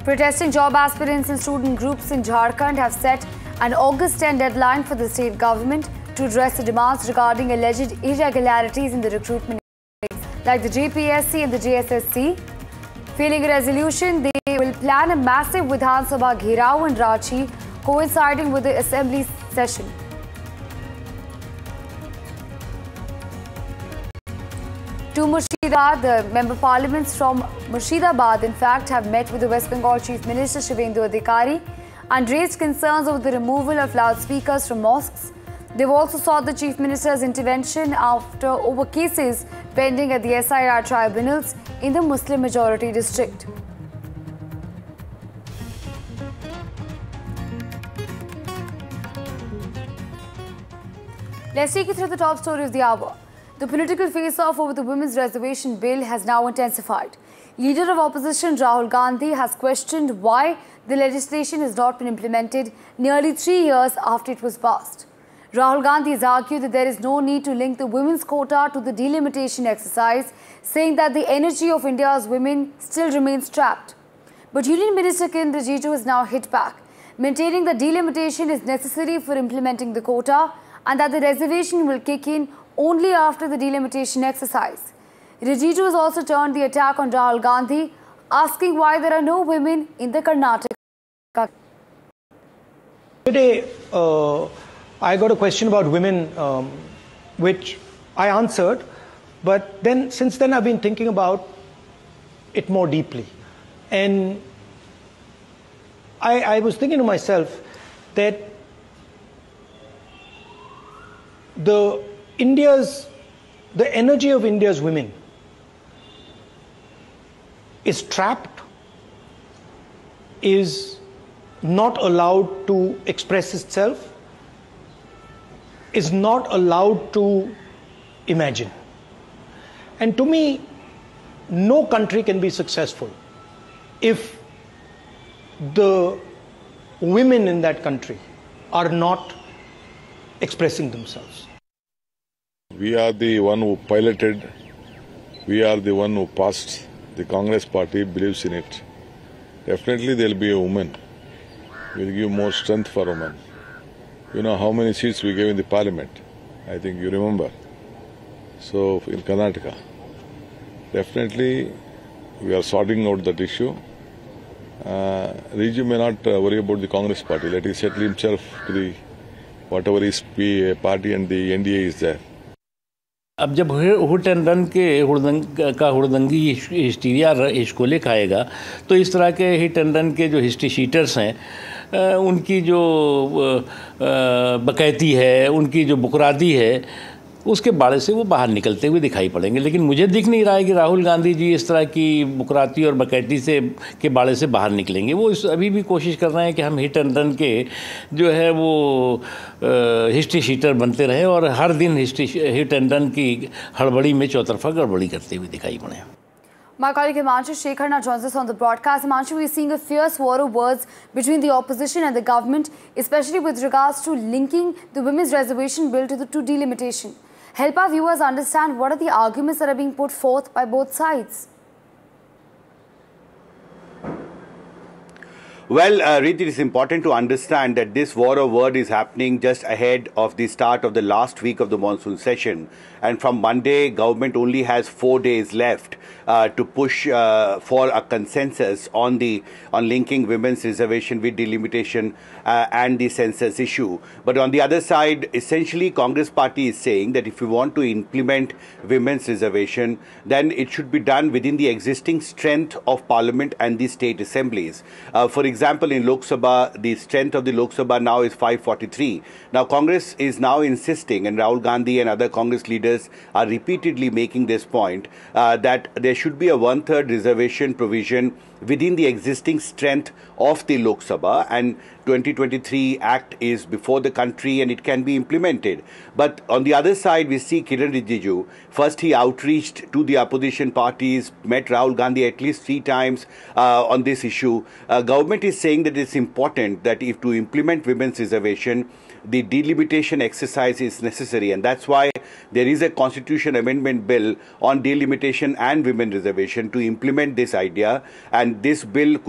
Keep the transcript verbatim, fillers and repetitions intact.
Protesting job aspirants and student groups in Jharkhand have set an August tenth deadline for the state government to address the demands regarding alleged irregularities in the recruitment, like the J P S C and the J S S C. Failing a resolution, they will plan a massive Vidhan Sabha Ghirao in Ranchi, coinciding with the assembly session. To Murshidabad, the member parliaments from Murshidabad, in fact, have met with the West Bengal Chief Minister Shivendu Adhikari and raised concerns over the removal of loudspeakers from mosques. They've also sought the Chief Minister's intervention after over cases pending at the S I R tribunals in the Muslim majority district. Let's take you through the top story of the hour. The political face-off over the Women's Reservation Bill has now intensified. Leader of opposition Rahul Gandhi has questioned why the legislation has not been implemented nearly three years after it was passed. Rahul Gandhi has argued that there is no need to link the women's quota to the delimitation exercise, saying that the energy of India's women still remains trapped. But Union Minister Kiren Rijiju has now hit back, maintaining that delimitation is necessary for implementing the quota and that the reservation will kick in only after the delimitation exercise. Rijiju has also turned the attack on Rahul Gandhi, asking why there are no women in the Karnataka. Today, uh, I got a question about women, um, which I answered, but then since then I've been thinking about it more deeply. And I, I was thinking to myself that the India's, the energy of India's women is trapped, is not allowed to express itself, is not allowed to imagine. And to me, no country can be successful if the women in that country are not expressing themselves. We are the one who piloted, we are the one who passed. The Congress party believes in it. Definitely there will be a woman. We will give more strength for women. You know how many seats we gave in the parliament? I think you remember. So in Karnataka, definitely we are sorting out that issue. Uh, Riju may not uh, worry about the Congress party. Let him settle himself to the whatever his party and the N D A is there. अब जब हुट and run के हुड़दंग का हुड़दंगी hysteria हिस्कोले खाएगा तो इस तरह के hit and run के जो हिस्ट्री शीटर्स हैं उनकी जो बकैती है, उनकी जो बुकरादी है, उसके बाड़े से वो बाहर निकलते हुए दिखाई पड़ेंगे। लेकिन मुझे दिख नहीं रहा है कि राहुल गांधी जी इस तरह की बुकराती और बकैती से के बाड़े से बाहर निकलेंगे। वो इस अभी भी कोशिश कर रहे हैं कि हम हिट एंड रन के जो है वो हिस्ट्री शीटर बनते रहे और हर दिन हिस्ट्री हिट एंड रन की हड़बड़ी में चौतरफा गड़बड़ी करते हुए दिखाई पड़े। My colleague Himanshu Shekhar now joins us on the broadcast. Himanshu, we are seeing a fierce war of words between the opposition and the government, especially with regards to linking the Women's Reservation Bill to the to delimitation. Help our viewers understand what are the arguments that are being put forth by both sides. Well, uh, Reed, it is important to understand that this war of word is happening just ahead of the start of the last week of the monsoon session. And from Monday, government only has four days left uh, to push uh, for a consensus on the on linking women's reservation with delimitation uh, and the census issue. But on the other side, essentially, Congress party is saying that if you want to implement women's reservation, then it should be done within the existing strength of parliament and the state assemblies. Uh, for example, in Lok Sabha, the strength of the Lok Sabha now is five forty-three. Now, Congress is now insisting, and Rahul Gandhi and other Congress leaders are repeatedly making this point, uh, that there should be a one-third reservation provision within the existing strength of the Lok Sabha, and twenty twenty-three Act is before the country and it can be implemented. But on the other side, we see Kiren Rijiju. First, he outreached to the opposition parties, met Rahul Gandhi at least three times uh, on this issue. Uh, government is saying that it's important that if to implement women's reservation, the delimitation exercise is necessary, and that's why there is a constitution amendment bill on delimitation and women reservation to implement this idea, and this bill